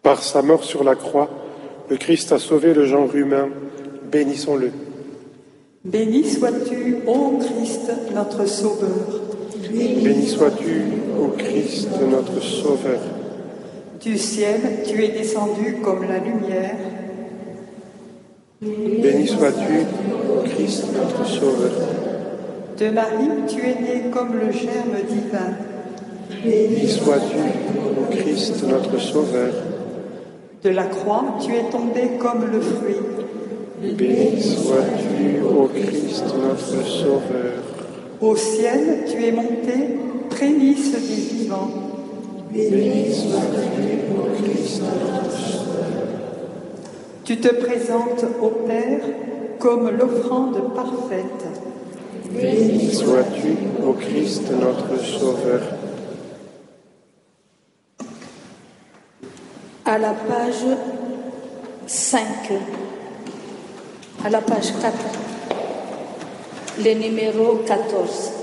Par sa mort sur la croix, le Christ a sauvé le genre humain. Bénissons-le. Béni sois-tu, ô Christ, notre Sauveur. Béni sois-tu, ô Christ, notre Sauveur. Du ciel, tu es descendu comme la lumière. Béni sois-tu, ô Christ, notre Sauveur. De Marie, tu es né comme le germe divin. Béni sois-tu, ô Christ, notre Sauveur. De la croix, tu es tombé comme le fruit. Béni sois-tu, ô Christ, notre Sauveur. Au ciel, tu es monté, prémisse des vivants. Béni sois-tu, ô Christ, notre Sauveur. Tu te présentes au Père comme l'offrande parfaite. Béni sois-tu, ô Christ, notre Sauveur. À la page 5, à la page 4, le numéro 14.